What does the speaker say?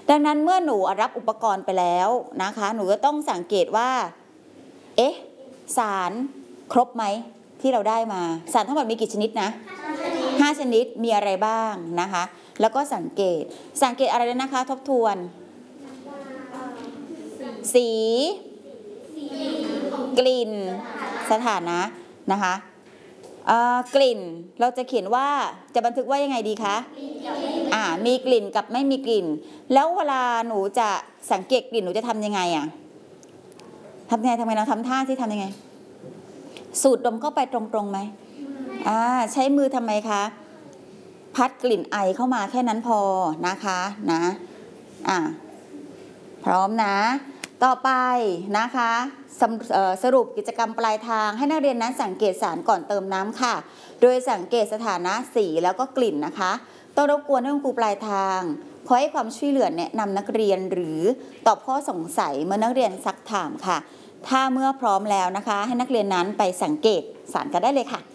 ดังนั้นเมื่อหนูรับอุปกรณ์ไปแล้วนะคะหนูก็ต้องสังเกตว่าสารครบไหมที่เราได้มาสารทั้งหมดมีกี่ชนิดนะ5 ชนิดมีอะไรบ้างนะคะแล้วก็สังเกตอะไรนะคะทบทวนสีกลิ่นสถานะนะคะกลิ่นเราจะเขียนว่าจะบันทึกว่ายังไงดีคะมีกลิ่นกับไม่มีกลิ่นแล้วเวลาหนูจะสังเกตกลิ่นหนูจะทำยังไงทำไงเราทำท่าที่ทำยังไงสูดดมเข้าไปตรงๆไหมใช้มือทำไมคะพัดกลิ่นไอเข้ามาแค่นั้นพอนะคะนะพร้อมนะต่อไปนะคะสรุปกิจกรรมปลายทางให้นักเรียนนั้นสังเกตสารก่อนเติมน้ำค่ะโดยสังเกตสถานะสีแล้วก็กลิ่นนะคะต้องรบกวนให้คุณครูปลายทางขอให้ความช่วยเหลือแนะนำนักเรียนหรือตอบข้อสงสัยเมื่อนักเรียนซักถามค่ะถ้าเมื่อพร้อมแล้วนะคะให้นักเรียนนั้นไปสังเกตสารกันได้เลยค่ะ